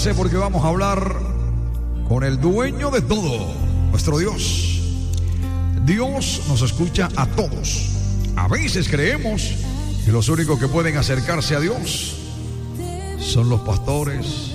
prepárese porque vamos a hablar con el dueño de todo, nuestro Dios. Dios nos escucha a todos. A veces creemos que los únicos que pueden acercarse a Dios son los pastores,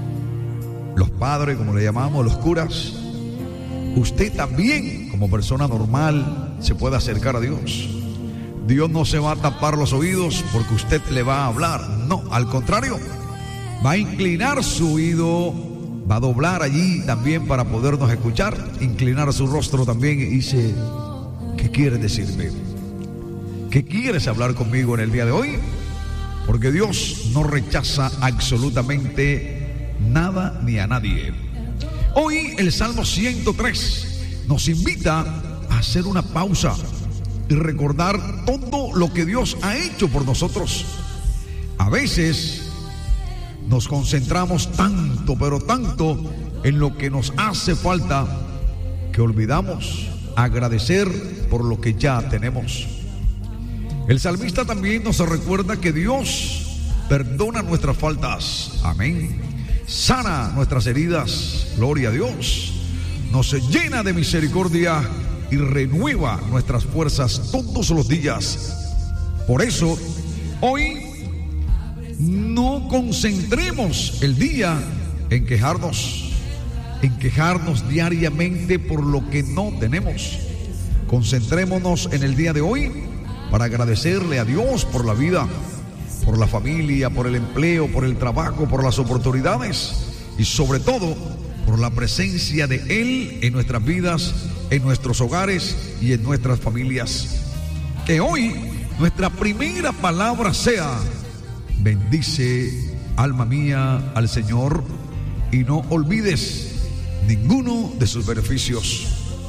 los padres, como le llamamos, los curas. Usted también, como persona normal, se puede acercar a Dios. Dios no se va a tapar los oídos porque usted le va a hablar. No, al contrario, va a inclinar su oído, va a doblar allí también para podernos escuchar, inclinar su rostro también y dice: ¿qué quieres decirme? ¿Qué quieres hablar conmigo en el día de hoy? Porque Dios no rechaza absolutamente nada ni a nadie. Hoy el Salmo 103 nos invita a hacer una pausa y recordar todo lo que Dios ha hecho por nosotros. A veces nos concentramos tanto, pero tanto en lo que nos hace falta, que olvidamos agradecer por lo que ya tenemos. El salmista también nos recuerda que Dios perdona nuestras faltas. Amén. Sana nuestras heridas. Gloria a Dios. Nos llena de misericordia y renueva nuestras fuerzas todos los días. Por eso, hoy no concentremos el día en quejarnos diariamente por lo que no tenemos. Concentrémonos en el día de hoy para agradecerle a Dios por la vida, por la familia, por el empleo, por el trabajo, por las oportunidades y sobre todo por la presencia de Él en nuestras vidas, en nuestros hogares y en nuestras familias. Que hoy nuestra primera palabra sea: bendice, alma mía, al Señor, y no olvides ninguno de sus beneficios.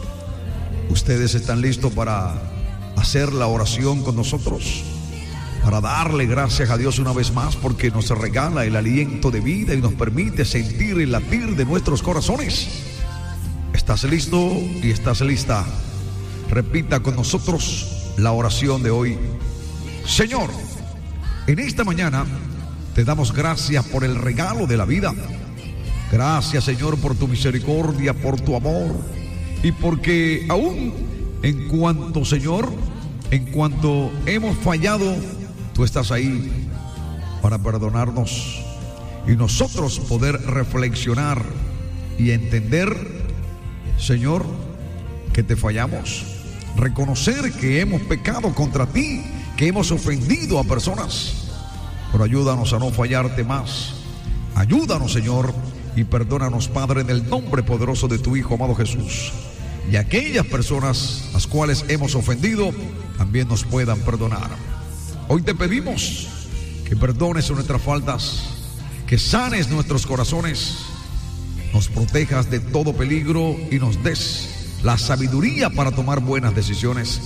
¿Ustedes están listos para hacer la oración con nosotros? Para darle gracias a Dios una vez más porque nos regala el aliento de vida y nos permite sentir el latir de nuestros corazones. ¿Estás listo y estás lista? Repita con nosotros la oración de hoy. Señor, en esta mañana te damos gracias por el regalo de la vida. Gracias, Señor, por tu misericordia, por tu amor, y porque aún en cuanto, Señor, en cuanto hemos fallado, tú estás ahí para perdonarnos y nosotros poder reflexionar y entender, Señor, que te fallamos, reconocer que hemos pecado contra ti, que hemos ofendido a personas, pero ayúdanos a no fallarte más. Ayúdanos, Señor, y perdónanos, Padre, en el nombre poderoso de tu Hijo amado Jesús. Y aquellas personas las cuales hemos ofendido también nos puedan perdonar. Hoy te pedimos que perdones nuestras faltas, que sanes nuestros corazones, nos protejas de todo peligro y nos des la sabiduría para tomar buenas decisiones.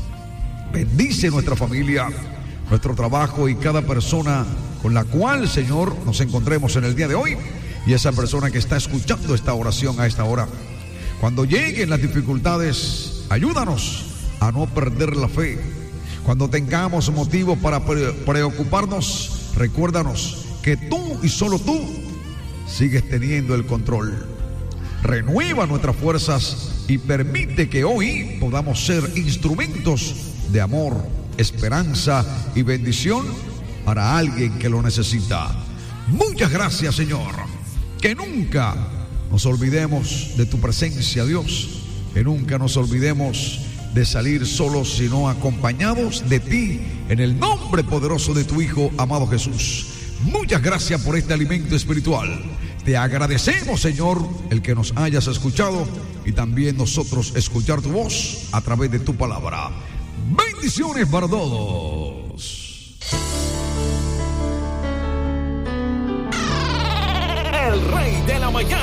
Bendice nuestra familia, nuestro trabajo y cada persona con la cual, Señor, nos encontremos en el día de hoy, y esa persona que está escuchando esta oración a esta hora. Cuando lleguen las dificultades, ayúdanos a no perder la fe. Cuando tengamos motivos para preocuparnos, recuérdanos que tú y solo tú sigues teniendo el control. Renueva nuestras fuerzas y permite que hoy podamos ser instrumentos de amor, esperanza y bendición para alguien que lo necesita. Muchas gracias, Señor. Que nunca nos olvidemos de tu presencia, Dios. Que nunca nos olvidemos de salir solos, sino acompañados de ti, en el nombre poderoso de tu Hijo amado Jesús. Muchas gracias por este alimento espiritual. Te agradecemos, Señor, el que nos hayas escuchado y también nosotros escuchar tu voz a través de tu palabra. Bendiciones para todos. El Rey de la Mañana.